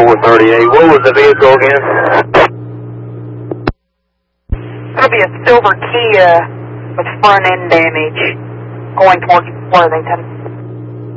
438. What was the vehicle again? It'll be a silver Kia with front end damage going towards Worthington.